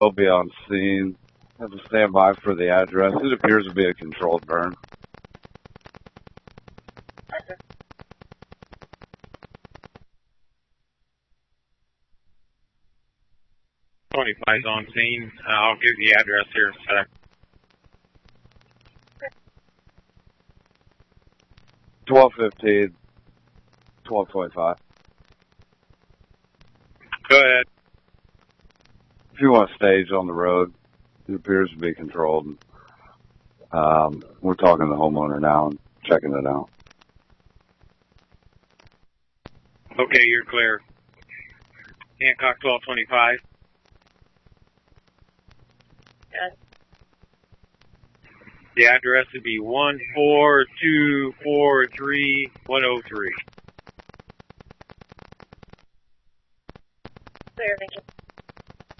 will be on scene. Have to stand by for the address. It appears to be a controlled burn. 25's on scene. I'll give you the address here in a sec. 12:15, 12:25. Go ahead. If you want to stage on the road, it appears to be controlled. We're talking to the homeowner now and checking it out. Okay, you're clear. Hancock 1225. Yes. The address would be 14243-103. Clear, thank you.